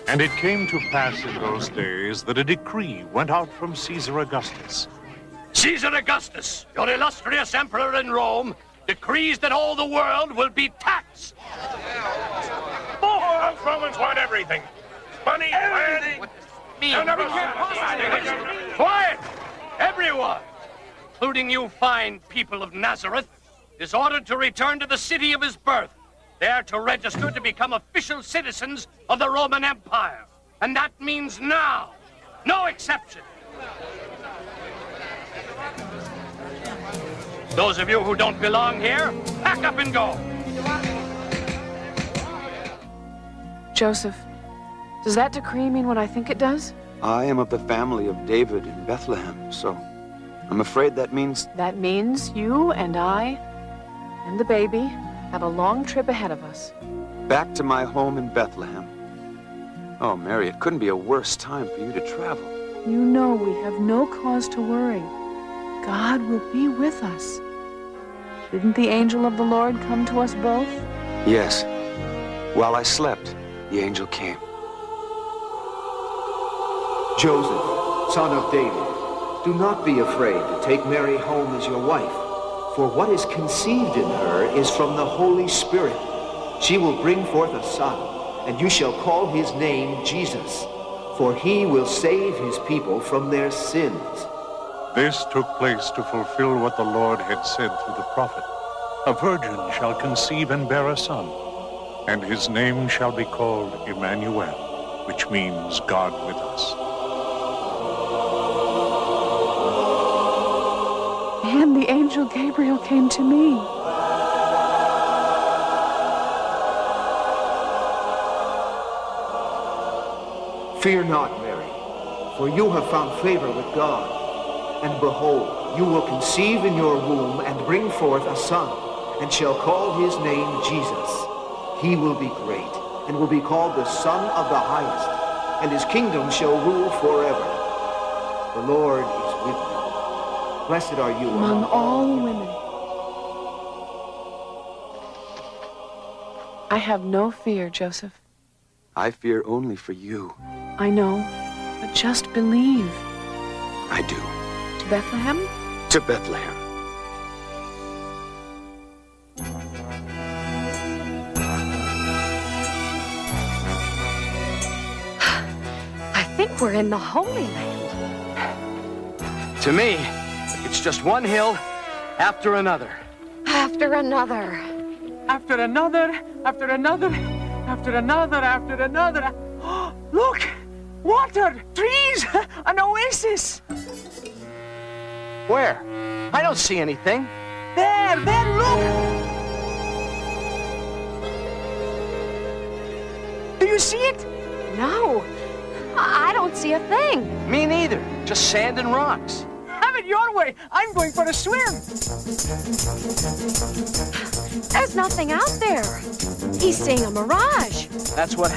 And it came to pass in those days that a decree went out from Caesar Augustus. Caesar Augustus, your illustrious emperor in Rome, decrees that all the world will be taxed. Us Romans want everything. Money, land. Quiet! Everyone, including you fine people of Nazareth, is ordered to return to the city of his birth, there to register to become official citizens of the Roman Empire. And that means now. No exception. Those of you who don't belong here, pack up and go. Joseph, does that decree mean what I think it does? I am of the family of David in Bethlehem, so I'm afraid that means... That means you and I and the baby have a long trip ahead of us. Back to my home in Bethlehem. Oh, Mary, it couldn't be a worse time for you to travel. You know we have no cause to worry. God will be with us. Didn't the angel of the Lord come to us both? Yes. While I slept, the angel came. Joseph, son of David, do not be afraid to take Mary home as your wife, for what is conceived in her is from the Holy Spirit. She will bring forth a son, and you shall call his name Jesus, for he will save his people from their sins. This took place to fulfill what the Lord had said through the prophet. A virgin shall conceive and bear a son, and his name shall be called Emmanuel, which means God with us. And the angel Gabriel came to me. Fear not, Mary, for you have found favor with God. And behold, you will conceive in your womb and bring forth a son, and shall call his name Jesus. He will be great, and will be called the Son of the Highest, and his kingdom shall rule forever. The Lord is with you. Blessed are you among all women. I have no fear, Joseph. I fear only for you. I know, but just believe. I do. To Bethlehem? To Bethlehem. I think we're in the Holy Land. To me, it's just one hill after another. After another. After another, after another, after another, after another. Oh, look! Water! Trees! An oasis! Where? I don't see anything. There, look! Do you see it? No, I don't see a thing. Me neither. Just sand and rocks. Have it your way. I'm going for a swim. There's nothing out there. He's seeing a mirage. That's what